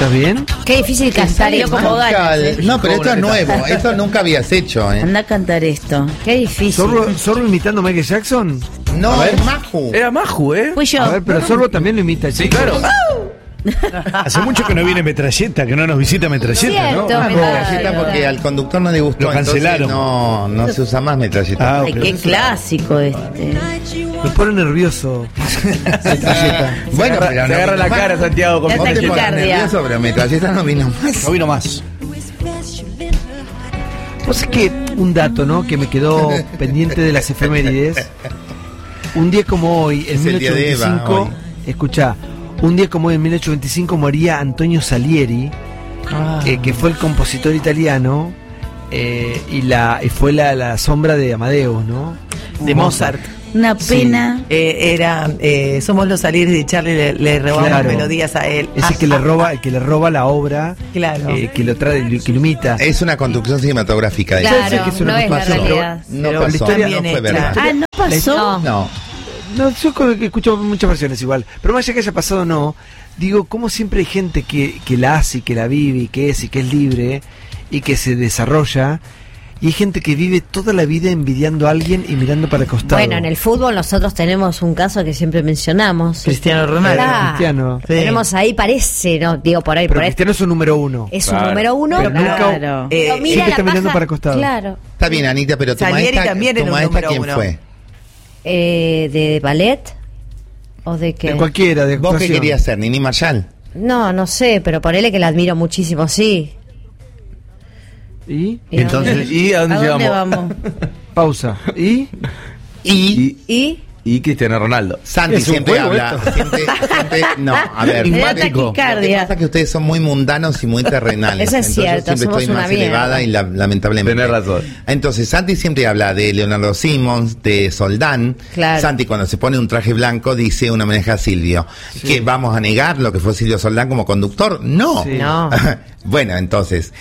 ¿Estás bien? Qué difícil cantar esto. Como ganas, No, pero esto es nuevo. Esto nunca habías hecho, Anda a cantar esto. Qué difícil. ¿Sorbo imitando a Michael Jackson? No, es Maju. Era Maju, ¿eh? Fui yo. A ver, pero Sorbo también lo imita. Sí, claro. Hace mucho que no viene Metralleta, que no nos visita Metralleta, ¿no? Cierto. Metralleta porque al conductor no le gustó. Lo cancelaron. Entonces no se usa más metralleta. Ah, Ay, qué clásico este. Me pone nervioso. Bueno, Se agarra la cara, Santiago, con Vos te pones taquicardia. nervioso, pero metralleta no vino más. no vino más. Vos es que un dato, ¿no? Que me quedó pendiente de las efemérides. Un día como hoy, en Es el día de Eva, 1825, escuchá, un día como hoy, en 1825, moría Antonio Salieri, que fue el compositor italiano y fue la sombra de Amadeus, ¿no? De Mozart. Una pena. Somos los Salieri de Charlie, le robamos Claro. melodías a él. Ese que le roba la obra, Claro. que lo trae, que lo imita. Es una construcción cinematográfica. Sí, Claro, que es una no es la construcción, realidad. No Pero pasó, la historia no bien fue hecha. verdad. Ah, ¿no pasó? No. No, yo escucho muchas versiones igual, pero más allá que haya pasado no, digo, como siempre hay gente que la hace y que la vive y que es libre y que se desarrolla, y hay gente que vive toda la vida envidiando a alguien y mirando para el costado. Bueno, en el fútbol nosotros tenemos un caso que siempre mencionamos. Cristiano Ronaldo. Claro. Cristiano. Sí. Tenemos ahí, parece, no digo por ahí, Pero por ahí. Cristiano es un número uno. Es Claro. un número uno. Pero nunca- Claro. Pero mira siempre la está mirando paja. para el costado. Claro. Está bien, Anita, pero tu Salieri maestra, también era un número ¿quién uno. fue? ¿De ballet? ¿O de qué? De cualquiera, de ¿Vos qué actuación. querías ser? ¿Nini Marshall? No sé, pero ponele que la admiro muchísimo, sí. ¿Y? Entonces, ¿y a ¿A dónde dónde llegamos? vamos? Pausa. ¿Y? ¿Y? Y Cristiano Ronaldo. Santi Es un siempre juego habla. Siempre, no, a ver. Me da Enigmático. Lo que taquicardia. pasa es que ustedes son muy mundanos y muy terrenales. Eso es Entonces cierto, yo siempre somos estoy una más mierda. elevada y lamentablemente. Tenés razón. Entonces Santi siempre habla de Leonardo Simons, de Soldán. Claro. Santi cuando se pone un traje blanco dice una homenaje a Silvio. ¿Que vamos a negar lo que fue Silvio Soldán como conductor? No. Sí. No. Bueno, entonces,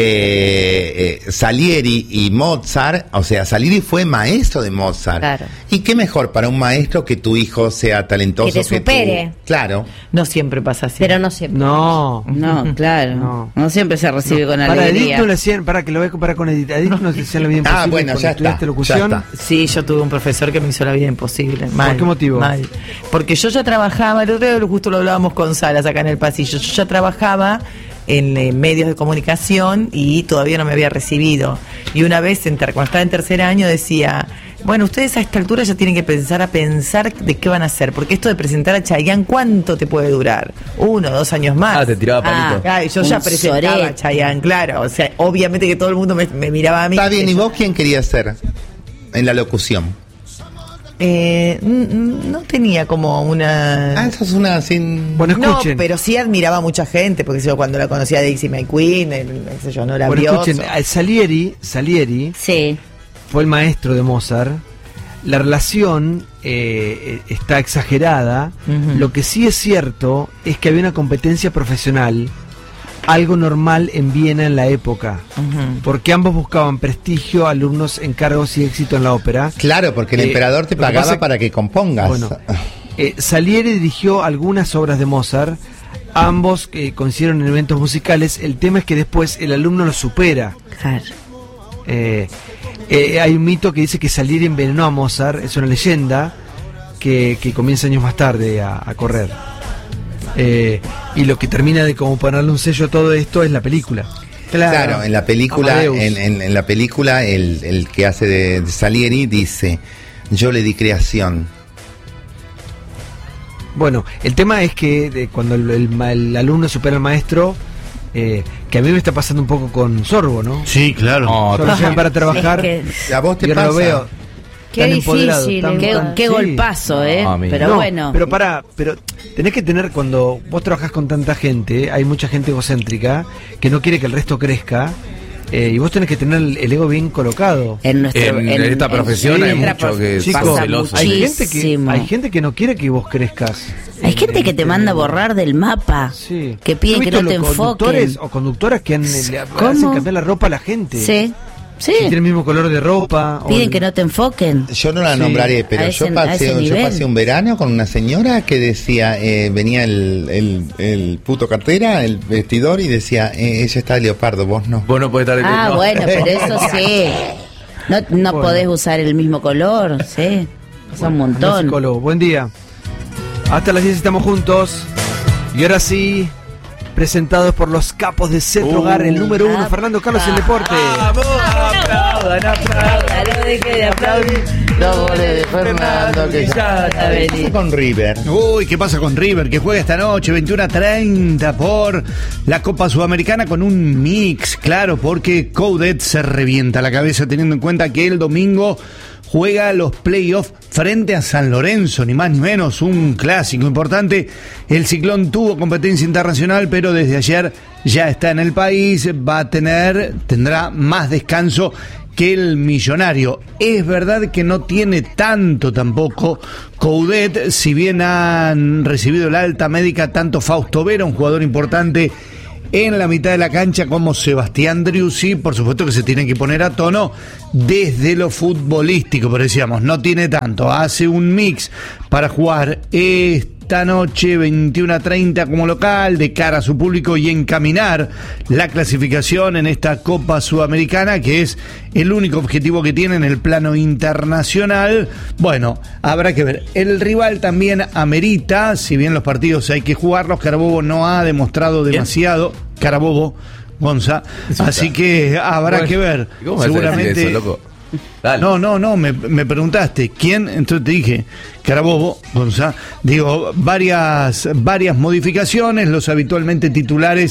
Salieri y Mozart, o sea, Salieri fue maestro de Mozart. Claro. ¿Y qué mejor para un maestro que tu hijo sea talentoso? Que te supere. Claro. No siempre pasa así. Pero no siempre. No. No, claro. No. No siempre se recibe con Para Edith alegría. no le hacían, para que lo voy a comparar con Edith. A Edith no le hacían la vida imposible. Ah, bueno, cuando ya estudiaste está, locución. ya está. Sí, yo tuve un profesor que me hizo la vida imposible. Mal, qué motivo? Mal. Porque yo ya trabajaba, el otro día justo lo hablábamos con Salas acá en el pasillo, yo ya trabajaba en medios de comunicación y todavía no me había recibido. Y una vez, cuando estaba en tercer año, decía, bueno, ustedes a esta altura ya tienen que pensar de qué van a hacer, porque esto de presentar a Chayanne, ¿cuánto te puede durar? 1 o 2 años más. Ah, te tiraba palito. Claro, y yo Un ya presentaba sorete. a Chayanne, claro. O sea, obviamente que todo el mundo me miraba a mí. Está bien, ¿y Yo- vos quién querías ser en la locución? no tenía como una... Ah, eso es una sin... Bueno, No, escuchen. pero sí admiraba a mucha gente, porque yo cuando la conocía a Daisy May Queen, qué sé yo, no la Bueno, vio. escuchen, Salieri Sí. fue el maestro de Mozart. La relación está exagerada. Ujú. Lo que sí es cierto es que había una competencia profesional, algo normal en Viena en la época, porque ambos buscaban prestigio, alumnos, encargos y éxito en la ópera. Claro, porque el emperador te lo que pagaba pasa- para que compongas. Bueno, Salieri dirigió algunas obras de Mozart, ambos consiguieron elementos musicales. El tema es que después el alumno lo supera. Claro. Hay un mito que dice que Salieri envenenó a Mozart, es una leyenda que comienza años más tarde a correr. Y lo que termina de como ponerle un sello a todo esto es la película. Claro, en la película, Amadeus. en la película el que hace de Salieri dice, yo le di creación. Bueno, el tema es que cuando el alumno supera al maestro, que a mí me está pasando un poco con Sorbo, ¿no? Sí, claro. No, Yo lo llevan para trabajar Es que- ¿A vos te y ahora pasa? lo veo Qué tan difícil, empoderado, tan- Qué sí. golpazo, No, mira. pero No, bueno. pero tenés que tener, cuando vos trabajás con tanta gente, hay mucha gente egocéntrica que no quiere que el resto crezca, y vos tenés que tener el ego bien colocado. En nuestro, En esta profesión hay nuestra mucho que Chicos, pasa celoso. muchísimo. hay gente que no quiere que vos crezcas. Hay gente que te manda a borrar del mapa, Sí. que pide Yo he que visto no te los enfoquen. conductores o conductoras que le hacen ¿Cómo? cambiar la ropa a la gente. Sí. Sí. Si tiene el mismo color de ropa. Piden que no te enfoquen. Yo no la Sí, nombraré, pero a yo ese pasé nivel. un verano con una señora que decía, venía el puto cartera, el vestidor, y decía, ella está de leopardo, vos no. Vos no podés estar Ah, no. bueno, pero eso sí. No Bueno. podés usar el mismo color, sí. Es un Anda, montón. psicólogo. Buen día. Hasta las 10 estamos juntos. Y ahora sí, presentados por los capos de Cetrogar, el número 1, Fernando Carlos y el deporte. Aplaudan, aplaudan. No deje de aplaudir. Los goles de Fernando, que ya está con River. Uy, ¿qué pasa con River? Que juega esta noche, 21:30 por la Copa Sudamericana con un mix, claro, porque Coudet se revienta la cabeza teniendo en cuenta que el domingo juega los playoffs frente a San Lorenzo, ni más ni menos, un clásico importante. El Ciclón tuvo competencia internacional, pero desde ayer ya está en el país, tendrá más descanso que el Millonario. Es verdad que no tiene tanto tampoco Coudet, si bien han recibido la alta médica tanto Fausto Vera, un jugador importante en la mitad de la cancha, como Sebastián Driussi, por supuesto que se tienen que poner a tono desde lo futbolístico, pero decíamos, no tiene tanto, hace un mix para jugar esta noche 21:30 como local, de cara a su público y encaminar la clasificación en esta Copa Sudamericana, que es el único objetivo que tiene en el plano internacional. Bueno, habrá que ver. El rival también amerita, si bien los partidos hay que jugarlos, Carabobo no ha demostrado demasiado. Carabobo, Gonza, así que habrá que ver. ¿Cómo vas a decir Seguramente eso, loco? Dale. No, me preguntaste quién, entonces te dije Carabobo, Gonza. Digo, varias modificaciones, los habitualmente titulares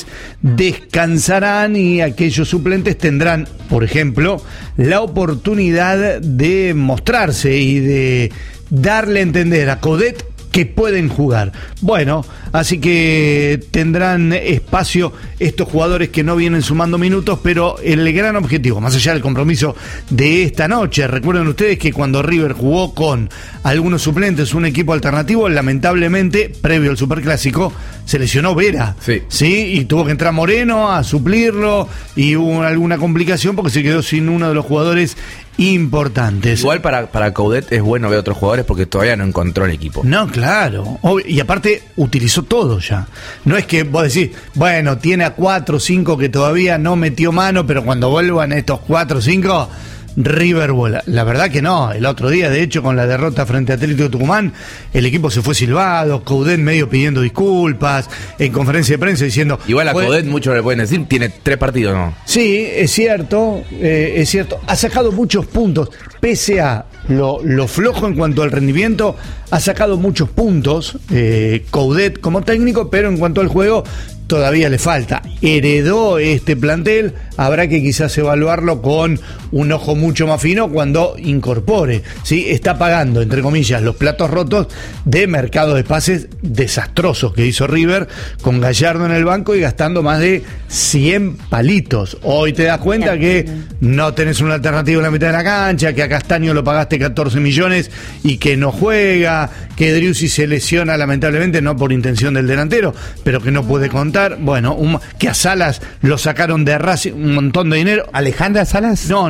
descansarán y aquellos suplentes tendrán, por ejemplo, la oportunidad de mostrarse y de darle a entender a Coudet que pueden jugar. Bueno, así que tendrán espacio estos jugadores que no vienen sumando minutos, pero el gran objetivo, más allá del compromiso de esta noche, recuerden ustedes que cuando River jugó con algunos suplentes, un equipo alternativo, lamentablemente, previo al Superclásico, se lesionó Vera. Sí, y tuvo que entrar Moreno a suplirlo, y hubo alguna complicación porque se quedó sin uno de los jugadores importantes. Igual para Coudet es bueno ver otros jugadores porque todavía no encontró el equipo. No, claro. Y aparte utilizó todo ya. No es que vos decís, bueno, tiene a 4 o 5 que todavía no metió mano, pero cuando vuelvan estos 4 o 5, River vuela. La verdad que no. El otro día, de hecho, con la derrota frente a Atlético de Tucumán, el equipo se fue silbado, Coudet medio pidiendo disculpas, en conferencia de prensa diciendo... Igual a Coudet muchos le pueden decir, tiene 3 partidos, ¿no? Sí, es cierto, es cierto. Ha sacado muchos puntos, pese a lo flojo en cuanto al rendimiento, ha sacado muchos puntos Coudet como técnico, pero en cuanto al juego todavía le falta. Heredó este plantel, habrá que quizás evaluarlo con un ojo mucho más fino cuando incorpore. ¿Sí? Está pagando, entre comillas, los platos rotos de mercado de pases desastrosos que hizo River, con Gallardo en el banco y gastando más de 100 palitos. Hoy te das cuenta que no tenés una alternativa en la mitad de la cancha, que a Castaño lo pagaste 14 millones y que no juega, que Driussi se lesiona lamentablemente, no por intención del delantero, pero que no puede contar. Bueno, que a Salas lo sacaron de Racing, un montón de dinero. ¿Alejandra Salas? No.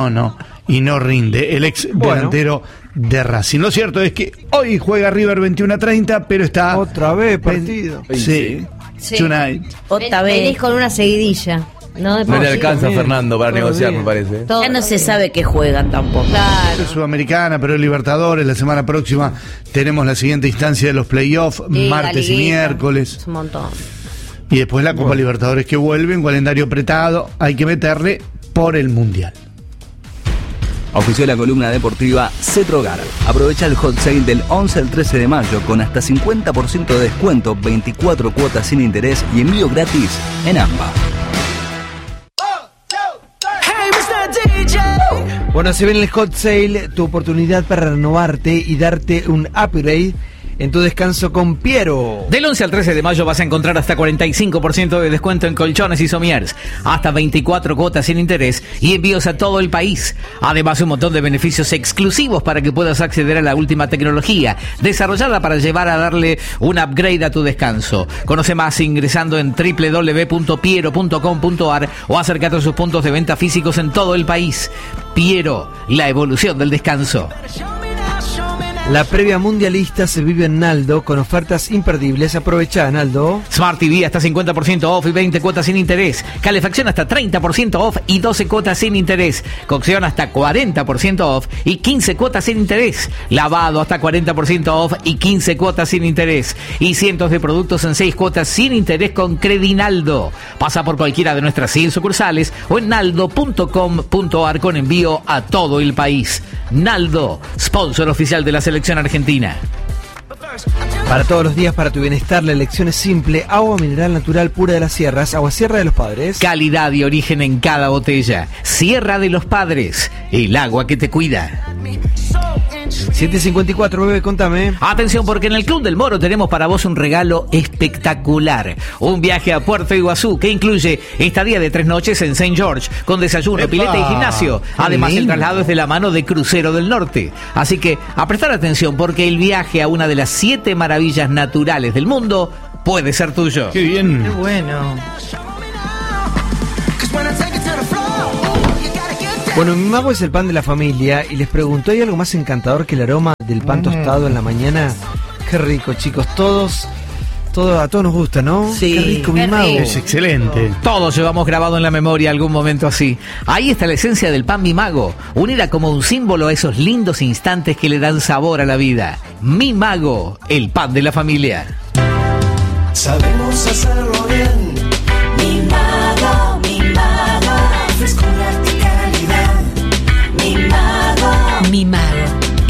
Y no rinde, el ex delantero de Racing. Lo cierto es que hoy juega River 21:30, pero está... Otra vez partido. Sí. Tonight. Otra vez. Venís con una seguidilla. No le alcanza a Fernando para negociar, me parece. Ya no se sabe qué juegan tampoco. Claro. Es Sudamericana, pero es Libertadores. La semana próxima tenemos la siguiente instancia de los playoffs, martes y miércoles. Es un montón. Y después la Copa Libertadores que vuelve, un calendario apretado. Hay que meterle por el Mundial. Ofició la columna deportiva Cetrogar. Aprovecha el hot sale del 11 al 13 de mayo con hasta 50% de descuento, 24 cuotas sin interés y envío gratis en AMBA. Bueno, se viene el hot sale, tu oportunidad para renovarte y darte un upgrade en tu descanso con Piero. Del 11 al 13 de mayo vas a encontrar hasta 45% de descuento en colchones y somiers, hasta 24 cuotas sin interés y envíos a todo el país. Además, un montón de beneficios exclusivos para que puedas acceder a la última tecnología, desarrollada para llevar a darle un upgrade a tu descanso. Conoce más ingresando en www.piero.com.ar o acércate a sus puntos de venta físicos en todo el país. Piero, la evolución del descanso. La previa mundialista se vive en Naldo con ofertas imperdibles. Aprovecha, Naldo. Smart TV hasta 50% off y 20 cuotas sin interés. Calefacción hasta 30% off y 12 cuotas sin interés. Cocción hasta 40% off y 15 cuotas sin interés. Lavado hasta 40% off y 15 cuotas sin interés. Y cientos de productos en 6 cuotas sin interés con Credinaldo. Pasa por cualquiera de nuestras 100 sucursales o en naldo.com.ar con envío a todo el país. Naldo, sponsor oficial de la selección argentina. Para todos los días, para tu bienestar, la elección es simple. Agua mineral natural pura de las sierras. Agua Sierra de los Padres. Calidad y origen en cada botella. Sierra de los Padres, el agua que te cuida. 7:54, bebé, contame. Atención, porque en el Club del Moro tenemos para vos un regalo espectacular. Un viaje a Puerto Iguazú que incluye estadía de 3 noches en St. George, con desayuno, ¡Epa! pileta y gimnasio. Además, el traslado es de la mano de Crucero del Norte. Así que, a prestar atención, porque el viaje a una de las 7 maravillas naturales del mundo puede ser tuyo. Qué bien. Qué bueno. Bueno, mi mago es el pan de la familia y les pregunto, ¿hay algo más encantador que el aroma del pan tostado en la mañana? Qué rico, chicos, a todos nos gusta, ¿no? Sí, qué rico, mi qué mago. rico. Es excelente. Todos llevamos grabado en la memoria algún momento así. Ahí está la esencia del pan Mi Mago, unida como un símbolo a esos lindos instantes que le dan sabor a la vida. Mi Mago, el pan de la familia. Sabemos hacerlo bien.